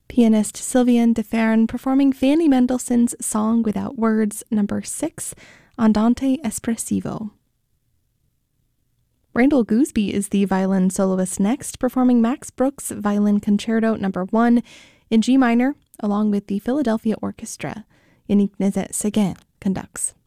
Pianist Sylviane de Ferran performing Fanny Mendelssohn's Song Without Words, number 6, Andante Espressivo. Randall Gooseby is the violin soloist next, performing Max Bruch's Violin Concerto number 1 in G minor, along with the Philadelphia Orchestra. Yannick Nézet-Séguin conducts.